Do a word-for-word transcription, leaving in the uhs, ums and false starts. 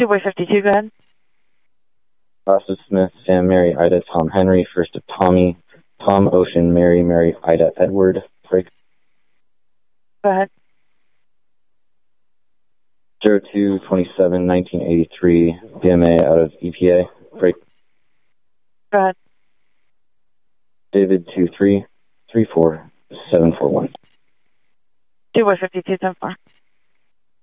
two boy fifty-two, go ahead. Costa Smith, Sam, Mary, Ida, Tom, Henry, first of Tommy, Tom, Ocean, Mary, Mary, Ida, Edward, break. Go ahead. zero two twenty-seven nineteen eighty-three, B M A out of E P A, break. Go ahead. David two three three four seven four one. two boy fifty-two, ten four.